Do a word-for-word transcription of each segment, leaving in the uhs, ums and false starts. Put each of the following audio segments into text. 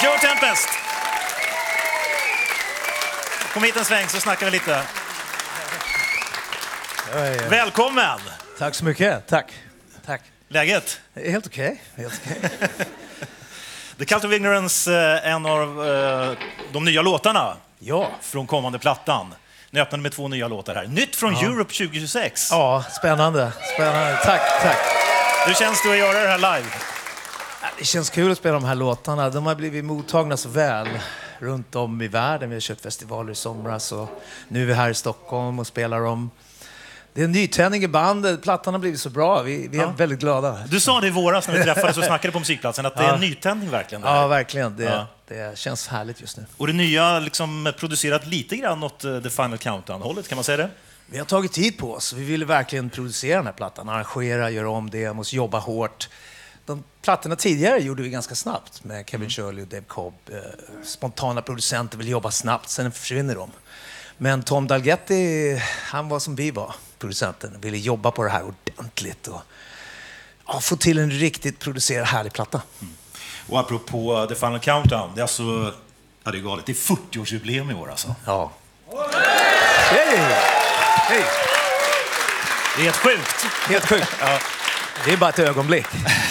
Joe Tempest. Kom hit en sväng så snackar vi lite. Välkommen. Tack så mycket. Tack. Tack. Läget? Helt okej. Okay. Helt okej. Okay. The Cult of Ignorance, en av uh, de nya låtarna. Ja. Från kommande plattan. Ni öppnade med två nya låtar här. Nytt från ja. Europe tjugo tjugosex. Ja, spännande. Spännande. Tack, tack. Hur känns det att göra det här live? Det känns kul att spela de här låtarna. De har blivit mottagna så väl runt om i världen. Vi har kört festivaler i somras och nu är vi här i Stockholm och spelar dem. Det är en nytändning i bandet. Plattan har blivit så bra. Vi, vi är ja. väldigt glada. Du sa det i våras när vi träffades och snackade på musikplatsen att det är en nytändning verkligen. Där. Ja, verkligen. Det, ja. det känns härligt just nu. Och det nya liksom producerat lite grann åt The Final Countdown-hållet, kan man säga det? Vi har tagit tid på oss. Vi ville verkligen producera den här plattan. Arrangera, göra om det, måste jobba hårt. De plattorna tidigare gjorde vi ganska snabbt med Kevin Shirley och Dave Cobb. Spontana producenter vill jobba snabbt, sen försvinner de. Men Tom Dalgetti, han var som vi var, producenten. Ville jobba på det här ordentligt och ja, få till en riktigt producerad härlig platta. Mm. Och apropå The Final Countdown, det är alltså, ja, det är galet, det är fyrtioårsjubileum i år alltså. Ja. Hej! Hej! Det är helt sjukt. Helt sjukt. Ja. Det är bara ett ögonblick.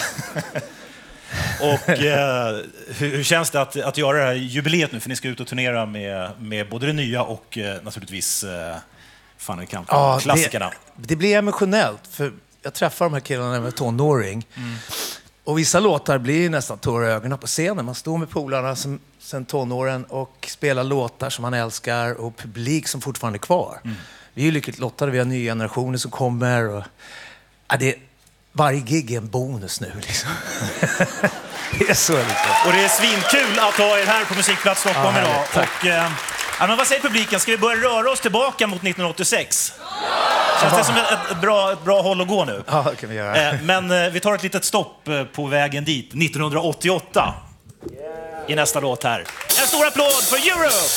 Och eh, hur, hur känns det att, att göra det här jubileet nu? För ni ska ut och turnera med, med både det nya och eh, naturligtvis eh, Final Countdown, ja, klassikerna. Det, det blir emotionellt, för jag träffar de här killarna när jag var tonåring. Mm. Och vissa låtar blir nästan tårar i ögonen på scenen. Man står med polarna som, sen tonåren och spelar låtar som man älskar och publik som fortfarande är kvar. Mm. Vi är ju lyckligt lottade, vi har nya generationer som kommer. Och, ja, det, varje gig är en bonus nu liksom. Det är så liksom. Och det är svinkul att ha er här på Musikplats Stockholm ja, idag. Och, eh, ja, men vad säger publiken? Ska vi börja röra oss tillbaka mot nittonhundraåttiosex? Känns det som ett, ett, bra, ett bra håll att gå nu? Ja, det kan vi göra. Eh, men eh, vi tar ett litet stopp eh, på vägen dit, nittonhundraåttioåtta. Yeah. I nästa låt här. En stor applåd för Europe!